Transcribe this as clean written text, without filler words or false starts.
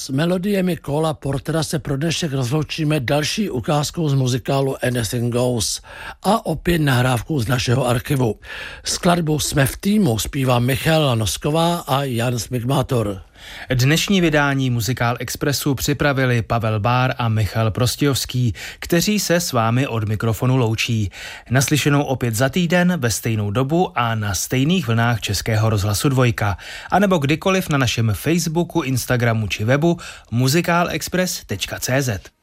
S melodiemi Cola Portera se pro dnešek rozloučíme další ukázkou z muzikálu Anything Goes a opět nahrávkou z našeho archivu. Skladbu Jsme v týmu zpívá Michaela Nosková a Jan Smigmátor. Dnešní vydání Muzikál Expressu připravili Pavel Bár a Michal Prostějovský, kteří se s vámi od mikrofonu loučí. Naslyšenou opět za týden ve stejnou dobu a na stejných vlnách Českého rozhlasu 2. A nebo kdykoliv na našem Facebooku, Instagramu či webu muzikálexpress.cz.